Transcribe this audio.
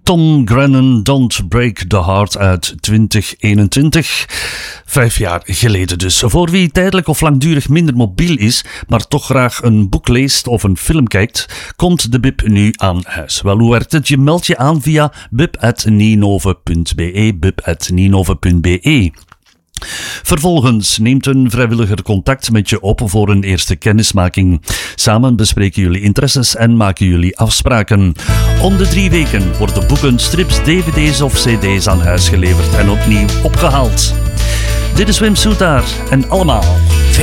Tom Grennan, Don't Break the Heart uit 2021. 5 jaar geleden dus. Voor wie tijdelijk of langdurig minder mobiel is, maar toch graag een boek leest of een film kijkt, komt de Bib nu aan huis. Wel, hoe werkt het? Je meldt je aan via bib@ninove.be, bib@ninove.be. Vervolgens neemt een vrijwilliger contact met je op voor een eerste kennismaking. Samen bespreken jullie interesses en maken jullie afspraken. Om de 3 weken worden boeken, strips, dvd's of cd's aan huis geleverd en opnieuw opgehaald. Dit is Wim Soetaar en allemaal veel